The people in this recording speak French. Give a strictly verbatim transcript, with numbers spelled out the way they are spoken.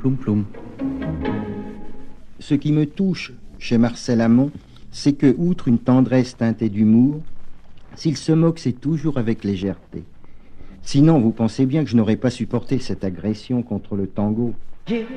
ploum ploum. Ce qui me touche chez Marcel Amont, c'est que, outre une tendresse teintée d'humour, s'il se moque, c'est toujours avec légèreté. Sinon, vous pensez bien que je n'aurais pas supporté cette agression contre le tango.